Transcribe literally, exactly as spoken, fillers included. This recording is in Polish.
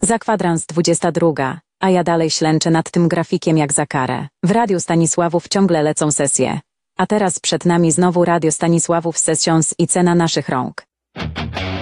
Za kwadrans dwudziesta druga, a ja dalej ślęczę nad tym grafikiem jak za karę. W Radiu Stanisławów ciągle lecą sesje. A teraz przed nami znowu Radio Stanisławów Sessions i cena naszych rąk.